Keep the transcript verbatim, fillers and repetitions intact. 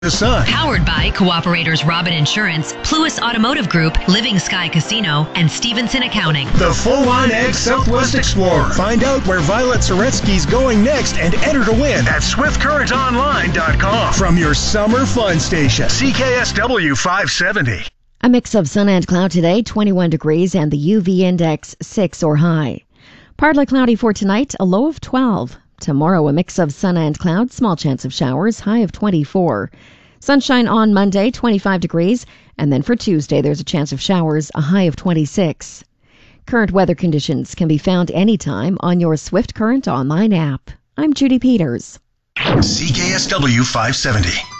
The Sun. Powered by Cooperators Robin Insurance, Pluis Automotive Group, Living Sky Casino, and Stevenson Accounting. The Full Line Ag Southwest Explorer. Find out where Violet Soretsky's going next and enter to win at swift current online dot com. From your summer fun station, C K S W five seventy. A mix of sun and cloud today, twenty-one degrees, and the U V index six or high. Partly cloudy for tonight, a low of twelve. Tomorrow, a mix of sun and cloud, small chance of showers, high of twenty-four. Sunshine on Monday, twenty-five degrees, and then for Tuesday, there's a chance of showers, a high of twenty-six. Current weather conditions can be found anytime on your Swift Current online app. I'm Judy Peters. C K S W five seventy.